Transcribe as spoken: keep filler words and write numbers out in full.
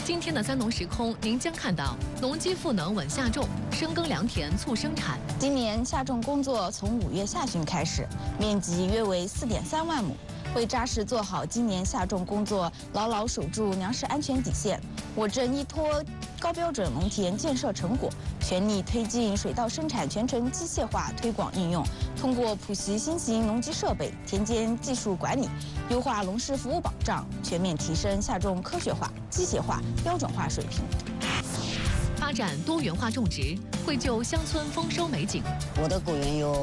今天的三农时空，您将看到农机赋能稳下种，深耕良田促生产。 今年下种工作从五月下旬开始，面积约为四点三万亩。为扎实做好今年下种工作，牢牢守住粮食安全底线，我镇依托高标准农田建设成果，全力推进水稻生产全程机械化推广应用，通过普及新型农机设备、田间技术管理，优化农事服务保障，全面提升下种科学化、机械化、标准化水平。 发展多元化种植，绘就乡村丰收美景。 我的果园有